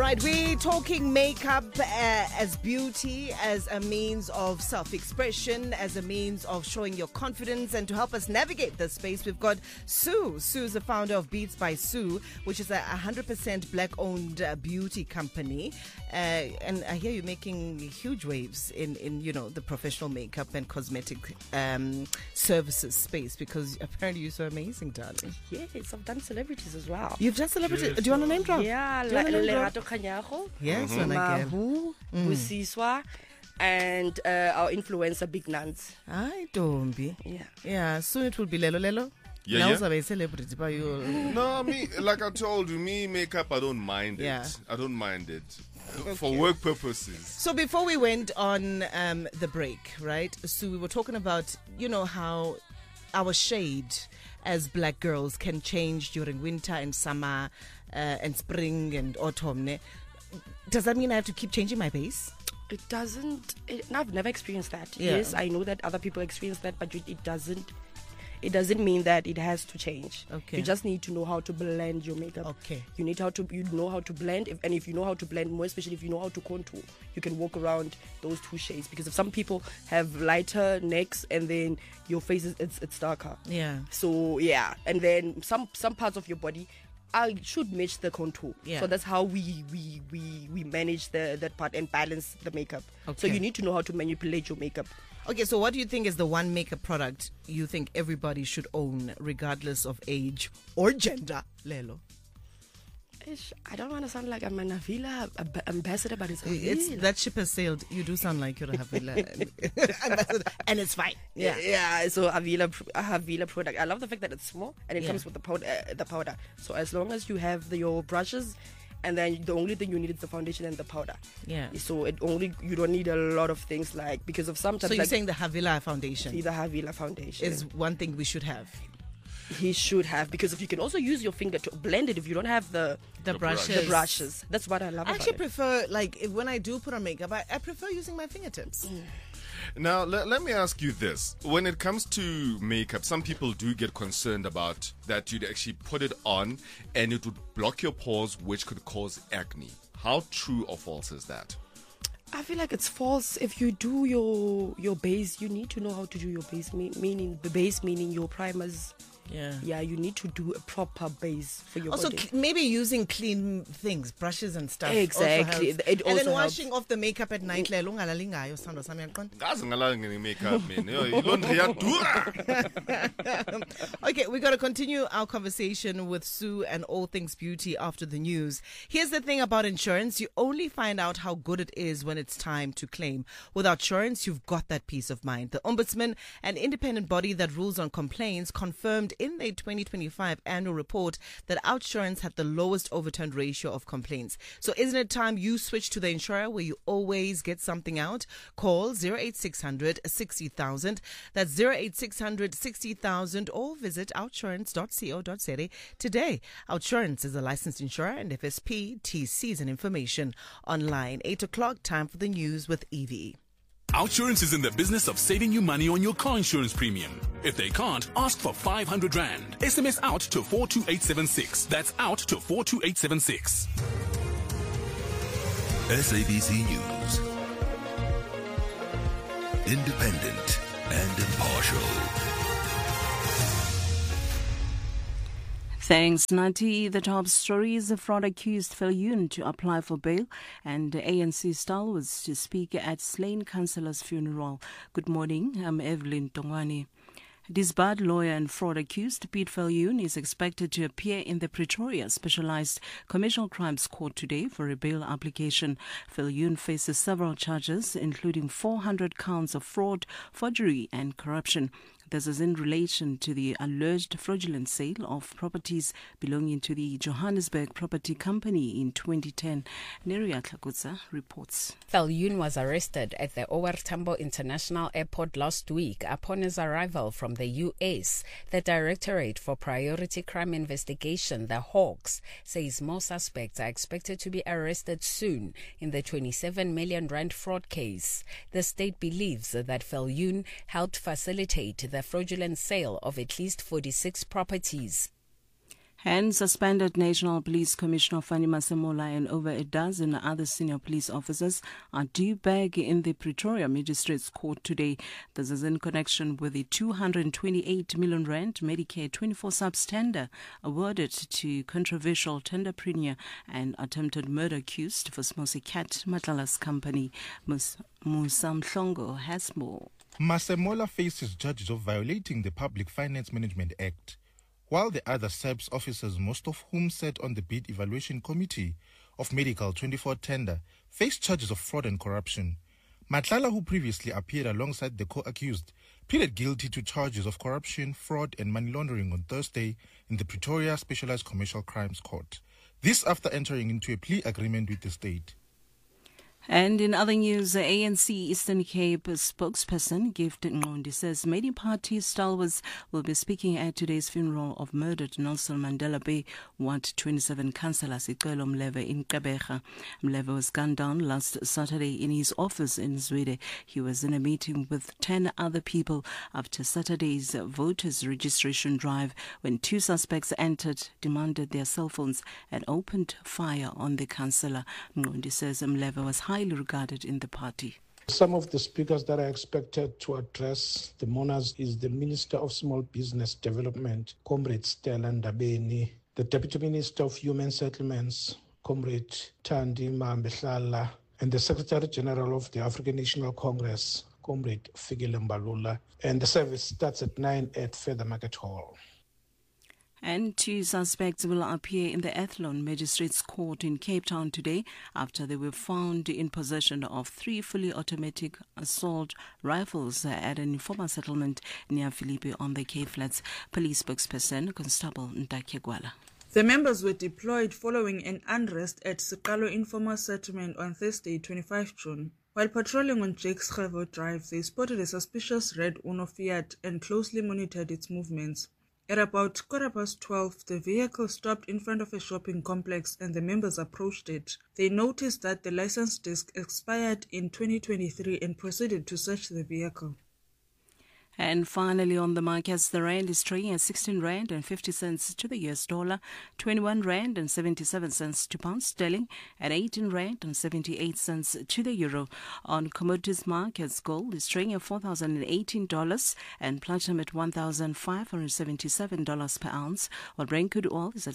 right, we're talking makeup as beauty, as a means of self-expression, as a means of showing your confidence. And to help us navigate this space, we've got Sue. Sue's the founder of Beats by Sue, which is a 100% black-owned beauty company. And I hear you're making huge waves in the professional makeup and cosmetic services space, because apparently you're so amazing, darling. Yes, I've done celebrities as well. You've done celebrities. Do you want a name drop? Yeah, Lerato Kanyako. Yes, Mahu, Busiswa, and our influencer Big Nuns. Hi, Dombi. Yeah. Yeah, soon it will be Lelo. Yeah, Now a celebrity, but you. No, like I told you, makeup, I don't mind it. Yeah. I don't mind it. For work purposes. So before we went on the break, right? So we were talking about, how our shade as black girls can change during winter and summer and spring and autumn. Ne? Does that mean I have to keep changing my base? It doesn't. I've never experienced that. Yeah. Yes, I know that other people experience that, but it doesn't. It doesn't mean that it has to change. Okay. You just need to know how to blend your makeup. Okay. You know how to blend, if you know how to blend, more especially if you know how to contour, you can walk around those two shades. Because if some people have lighter necks and then your face it's darker. Yeah. So yeah, and then some parts of your body should match the contour. Yeah. So that's how we manage that part and balance the makeup. Okay. So you need to know how to manipulate your makeup. Okay, so what do you think is the one makeup product you think everybody should own, regardless of age or gender, Lelo? I don't want to sound like I'm an Havila ambassador, but it's That ship has sailed. You do sound like you're a Havila ambassador, and it's fine. Yeah. So Havila product. I love the fact that it's small and it comes with the powder. So as long as you have your brushes, and then the only thing you need is the foundation and the powder. Yeah. So you don't need a lot of things because of sometimes. So you're saying the Havila foundation? The Havila foundation is one thing we should have. He should have, because if you can also use your finger to blend it if you don't have the brushes. The brushes. That's what I love. I actually prefer, when I do put on makeup, I prefer using my fingertips. Now, let me ask you this. When it comes to makeup, some people do get concerned about that you'd actually put it on and it would block your pores, which could cause acne. How true or false is that? I feel like it's false. If you do your base, you need to know how to do your base, meaning your primers. Yeah, you need to do a proper base for your also, body. Maybe using clean things, brushes and stuff. Exactly. Also it also and then helps. washing off the makeup at night. Okay, we got to continue our conversation with Sue and all things beauty after the news. Here's the thing about insurance. You only find out how good it is when it's time to claim. With Outsurance, you've got that peace of mind. The Ombudsman, an independent body that rules on complaints, confirmed in their 2025 annual report that Outsurance had the lowest overturned ratio of complaints. So isn't it time you switch to the insurer where you always get something out? Call 08600 60,000. That's 08600 60,000, or visit outsurance.co.za today. Outsurance is a licensed insurer and FSP, TCs and information online. 8 o'clock, time for the news with Evie. Outsurance is in the business of saving you money on your car insurance premium. If they can't, ask for 500 Rand. SMS out to 42876. That's out to 42876. SABC News. Independent and impartial. Thanks, Nati. The top story is the fraud accused Viljoen to apply for bail, and the ANC stalwarts to speak at slain councillor's funeral. Good morning, I'm Evelyn Tongwani. Disbarred lawyer and fraud accused Piet Viljoen is expected to appear in the Pretoria Specialized Commercial Crimes Court today for a bail application. Viljoen faces several charges, including 400 counts of fraud, forgery and corruption. This is in relation to the alleged fraudulent sale of properties belonging to the Johannesburg Property Company in 2010. Neria Tlakutsa reports. Viljoen was arrested at the OR Tambo International Airport last week upon his arrival from the US. The Directorate for Priority Crime Investigation, the Hawks, says more suspects are expected to be arrested soon in the 27 million rand fraud case. The state believes that Viljoen helped facilitate the fraudulent sale of at least 46 properties. And suspended National Police Commissioner Fanny Masemola and over a dozen other senior police officers are due back in the Pretoria Magistrates Court today. This is in connection with the 228 million rand Medicare 24 subs tender awarded to controversial tenderpreneur and attempted murder accused for Smosi Cat Matlala's company. Musamhlongo has more. Masemola faces charges of violating the Public Finance Management Act, while the other SAPS officers, most of whom sat on the bid evaluation committee of Medical 24 tender, faced charges of fraud and corruption. Matlala, who previously appeared alongside the co-accused, pleaded guilty to charges of corruption, fraud and money laundering on Thursday in the Pretoria Specialized Commercial Crimes Court. This after entering into a plea agreement with the state. And in other news, the ANC Eastern Cape spokesperson Gift Nqondi says many party stalwarts will be speaking at today's funeral of murdered Nelson Mandela Bay Ward 27 councillor Sicelo Mleve in Gqeberha. Mleve was gunned down last Saturday in his office in Zwede. He was in a meeting with 10 other people after Saturday's voters' registration drive when two suspects entered, demanded their cell phones and opened fire on the councillor. Nqondi says Mleve was highly regarded in the party. Some of the speakers that are expected to address the mourners is the Minister of Small Business Development, Comrade Stella Ndabeni, the Deputy Minister of Human Settlements, Comrade Thandi Mahambehlala, and the Secretary General of the African National Congress, Comrade Fikile Mbalula. And the service starts at 9 at Feather Market Hall. And two suspects will appear in the Athlone Magistrates Court in Cape Town today after they were found in possession of 3 fully automatic assault rifles at an informal settlement near Philippi on the Cape Flats. Police spokesperson Constable Ntakhe Gwala. The members were deployed following an unrest at Sikalo Informal Settlement on Thursday, 25 June. While patrolling on Jakes Gervo Drive, they spotted a suspicious red Uno Fiat and closely monitored its movements. At about 12:15, the vehicle stopped in front of a shopping complex and the members approached it. They noticed that the license disc expired in 2023 and proceeded to search the vehicle. And finally, on the markets, the rand is trading at 16 rand and 50 cents to the US dollar, 21 rand and 77 cents to pound sterling, and 18 rand and 78 cents to the euro. On commodities markets, gold is trading at $4,018 and platinum at $1,577 per ounce, while Brent crude oil is at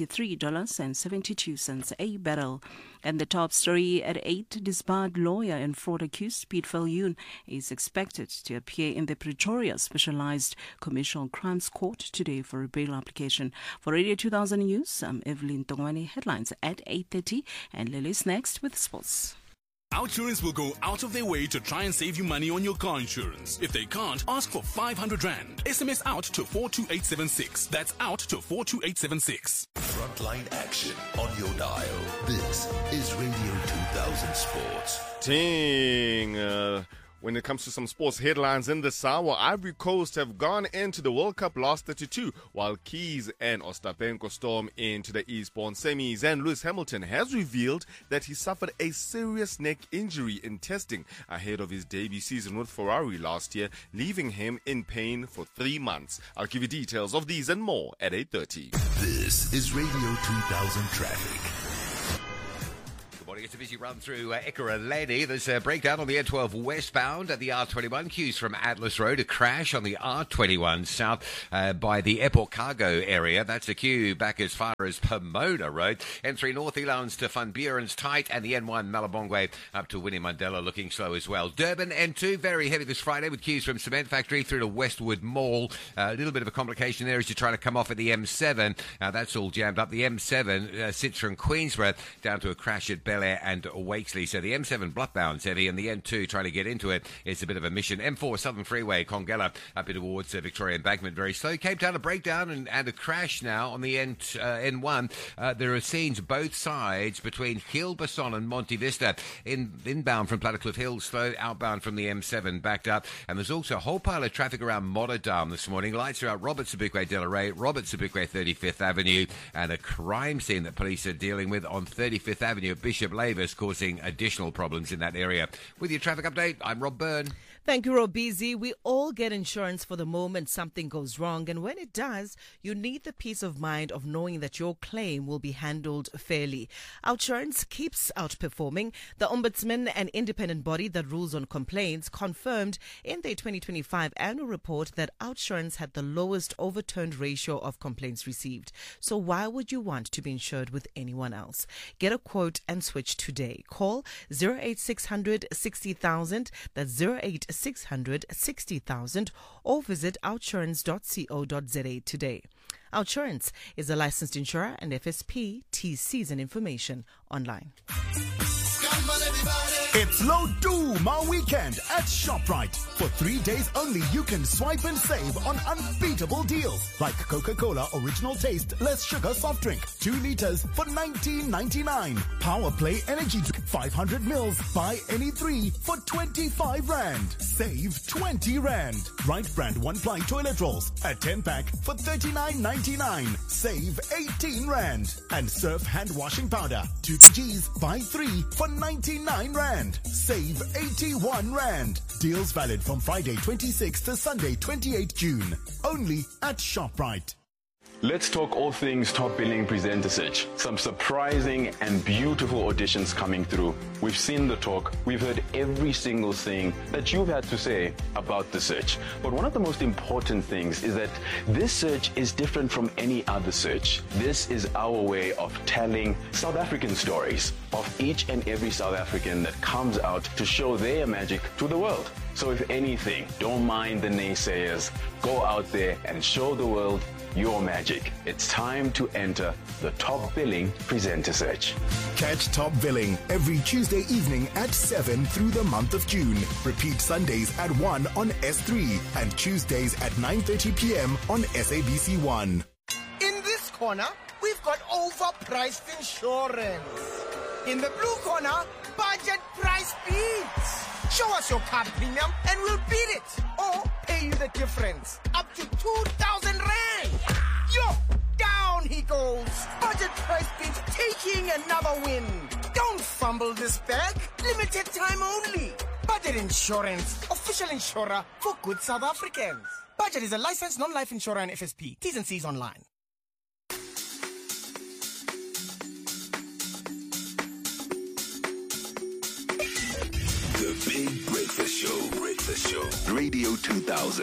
$73.72 a barrel. And the top story at 8, disbarred lawyer and fraud accused Pete Viljoen is expected to appear in the Pretoria Specialized Commercial Crimes Court today for a bail application. For Radio 2000 News, I'm Evelyn Tongwane. Headlines at 8:30, and Lily's next with sports. Outsurance will go out of their way to try and save you money on your car insurance. If they can't, ask for 500 rand. SMS out to 42876. That's out to 42876. Frontline action on your dial. This is Radio 2000 Sports. When it comes to some sports headlines in this hour, Ivory Coast have gone into the World Cup last 32, while Keys and Ostapenko storm into the Eastbourne semis. And Lewis Hamilton has revealed that he suffered a serious neck injury in testing ahead of his debut season with Ferrari last year, leaving him in pain for 3 months. I'll give you details of these and more at 8:30. This is Radio 2000 Traffic. It's a busy run through Ekurhuleni. There's a breakdown on the N12 westbound at the R21. Queues from Atlas Road. A crash on the R21 south by the airport cargo area. That's a queue back as far as Pomona Road. N3 North Elands to Van Buren's tight, and the N1 Malabongwe up to Winnie Mandela looking slow as well. Durban N2 very heavy this Friday with queues from Cement Factory through to Westwood Mall. A little bit of a complication there as you're trying to come off at the M7. That's all jammed up. The M7 sits from Queensborough down to a crash at Bel Air and Wakesley. So the M7 blockbound's heavy, and the N2 trying to get into it is a bit of a mission. M4 Southern Freeway, Congella up towards Victoria Embankment, very slow. Cape Town a breakdown and a crash now on the N1. There are scenes both sides between Hilberson and Monte Vista. Inbound from Plattercliff Hill, slow. Outbound from the M7 backed up. And there's also a whole pile of traffic around Modderdam this morning. Lights are out Robert Sobukwe Delray, Robert Sobukwe 35th Avenue, and a crime scene that police are dealing with on 35th Avenue at Bishop Lake. flavors causing additional problems in that area. With your traffic update, I'm Rob Byrne. Thank you, Robizi. We all get insurance for the moment something goes wrong, and when it does, you need the peace of mind of knowing that your claim will be handled fairly. Outsurance keeps outperforming. The Ombudsman, an independent body that rules on complaints, confirmed in their 2025 annual report that Outsurance had the lowest overturned ratio of complaints received. So why would you want to be insured with anyone else? Get a quote and switch today. Call 08600 60,000. That's 08600 60,000, or visit outsurance.co.za today. Outsurance is a licensed insurer and FSP. TCs and information online. It's Low Duma weekend at ShopRite. For 3 days only, you can swipe and save on unbeatable deals like Coca-Cola Original Taste Less Sugar Soft Drink, 2 liters for $19.99. Power Play Energy Drink, 500 mils, buy any 3 for 25 Rand. Save 20 Rand. Right Brand 1-ply toilet rolls, a 10-pack for $39.99. Save 18 Rand. And Surf hand washing powder, 2 kgs, buy 3 for 99 Rand. Save 81 Rand. Deals valid from Friday 26 to Sunday 28 June. Only at ShopRite. Let's talk all things top billing presenter search. Some surprising and beautiful auditions coming through. We've seen the talk. We've heard every single thing that you've had to say about the search. But one of the most important things is that this search is different from any other search. This is our way of telling South African stories of each and every South African that comes out to show their magic to the world. So if anything, don't mind the naysayers. Go out there and show the world your magic. It's time to enter the Top Billing Presenter Search. Catch Top Billing every Tuesday evening at 7 through the month of June. Repeat Sundays at 1 on S3 and Tuesdays at 9:30 p.m. on SABC 1. In this corner, we've got overpriced insurance. In the blue corner, budget price beats. Show us your car premium and we'll beat it. Or pay you the difference. Up to 2,000 Rand. Yo, down he goes. Budget price beats taking another win. Don't fumble this bag. Limited time only. Budget Insurance. Official insurer for good South Africans. Budget is a licensed non-life insurer and FSP. T's and C's online. The Big Breakfast Show. Radio 2000.